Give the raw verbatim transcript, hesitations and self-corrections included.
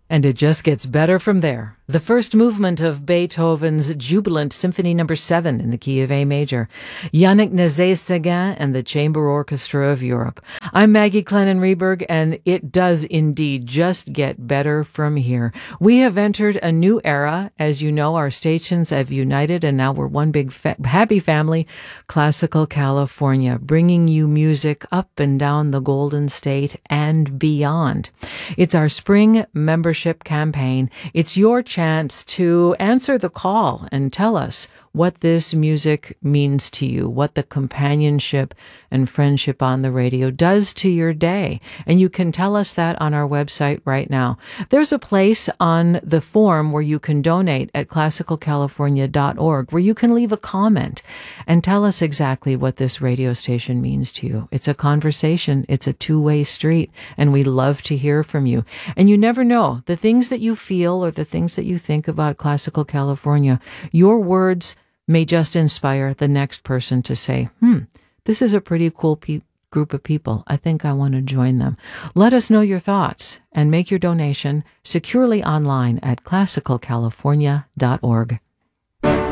And it just gets better from there. The first movement of Beethoven's Jubilant Symphony Number seven in the key of A major. Yannick Nézet-Séguin and the Chamber Orchestra of Europe. I'm Maggie Clennon-Reberg, and it does indeed just get better from here. We have entered a new era. As you know, our stations have united, and now we're one big fa- happy family, Classical California, bringing you music up and down the Golden State and beyond. It's our spring membership campaign. It's your chance to answer the call and tell us what this music means to you, what the companionship and friendship on the radio does to your day. And you can tell us that on our website right now. There's a place on the form where you can donate at classical california dot org, where you can leave a comment and tell us exactly what this radio station means to you. It's a conversation. It's a two-way street, and we love to hear from you. And you never know, the things that you feel or the things that you think about Classical California, your words may just inspire the next person to say, hmm, this is a pretty cool pe- group of people. I think I want to join them. Let us know your thoughts and make your donation securely online at classical california dot org.